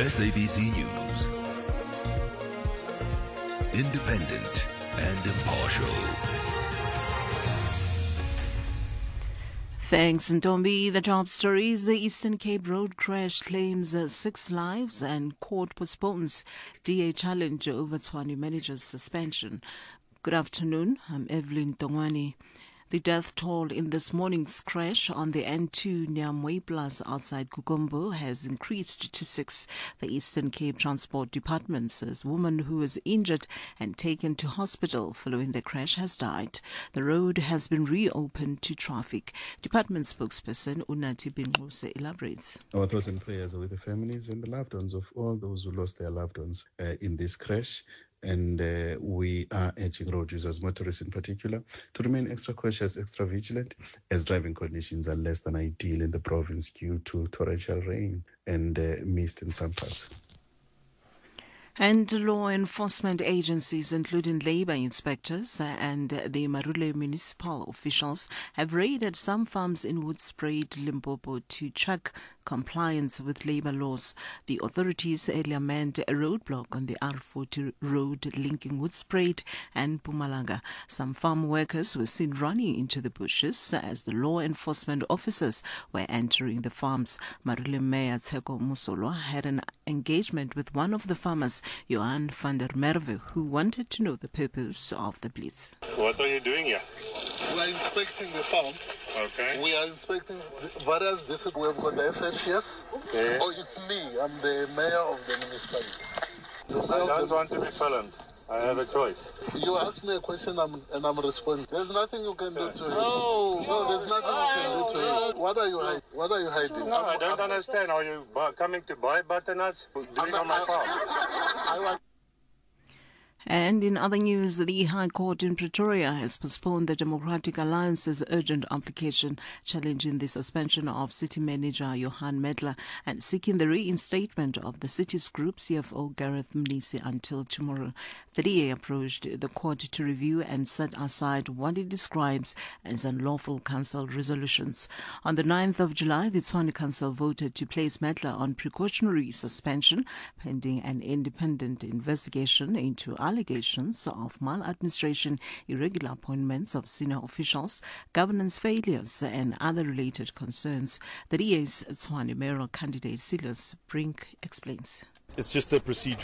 SABC News. Independent and impartial. Thanks, Ntombi. The top stories: the Eastern Cape road crash claims 6 lives and court postpones DA challenge over Tshwane manager's suspension. Good afternoon, I'm Evelyn Tongwani. The death toll in this morning's crash on the N2 near Mooiplaas outside Kukombo has increased to 6. The Eastern Cape Transport Department says a woman who was injured and taken to hospital following the crash has died. The road has been reopened to traffic. Department spokesperson Unathi Bingquse elaborates. Our thoughts and prayers are with the families and the loved ones of all those who lost their loved ones in this crash. And we are urging road users, motorists in particular, to remain extra cautious, extra vigilant, as driving conditions are less than ideal in the province due to torrential rain and mist in some parts. And law enforcement agencies, including labor inspectors and the Marule municipal officials, have raided some farms in Woodspruit, Limpopo to check compliance with labor laws. The authorities earlier manned a roadblock on the R40 road linking Woodspruit and Mpumalanga. Some farm workers were seen running into the bushes as the law enforcement officers were entering the farms. Marule Mayor Tsheko Musolwa had an engagement with one of the farmers, Johan van der Merwe, who wanted to know the purpose of the blitz. What are you doing here? We are inspecting the farm. Okay. We are inspecting various districts. We have got the SHS. Okay. Oh, it's me. I'm the mayor of the municipality. I don't want to be filmed. I have a choice. You ask me a question and I'm responding. There's nothing you can do to him. No, there's nothing you can do to him. What are you hiding? What are you hiding? No, I don't understand. Are you coming to buy butternuts? Doing on my farm? And in other news, the High Court in Pretoria has postponed the Democratic Alliance's urgent application challenging the suspension of city manager Johan Medler and seeking the reinstatement of the city's group CFO Gareth Mnisi until tomorrow. The DA approached the court to review and set aside what it describes as unlawful council resolutions. On the 9th of July, the Tshwane Council voted to place Medler on precautionary suspension pending an independent investigation into allegations of maladministration, irregular appointments of senior officials, governance failures, and other related concerns. The DA's Tshwane mayoral candidate Silas Brink explains. It's just a procedure.